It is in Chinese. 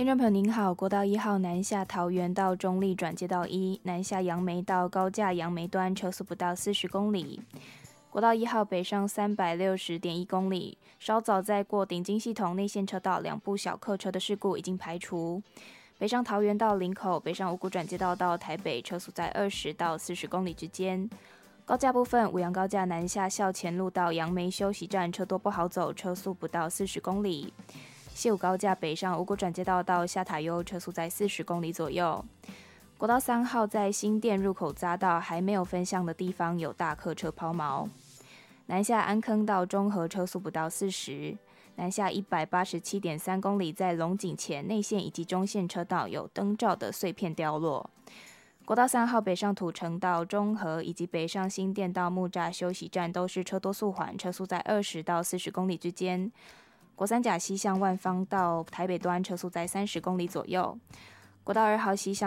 听众朋友您好，国道1号南下桃园到中立转接道1，南下杨梅到高架杨梅端车速不到40公里。国道1号北上360.1公里，稍早在过顶金系统内线车道2部小客车的事故已经排除。北上桃园到林口，北上五股转接道到台北车速在20到40公里之间。高架部分，五杨高架南下校前路到杨梅休息站车多不好走，车速不到40公里。西武高架北上五股转接道到下塔悠，车速在40公里左右。国道3号在新店入口匝道还没有分向的地方有大客车抛锚。南下安坑到中和车速不到40。南下187.3公里，在龙井前内线以及中线车道有灯罩的碎片掉落。国道3号北上土城到中和以及北上新店到木栅休息站都是车多速缓，车速在20到40公里之间。国三甲西向万方到台北端车速在30公里左右。国道2号西向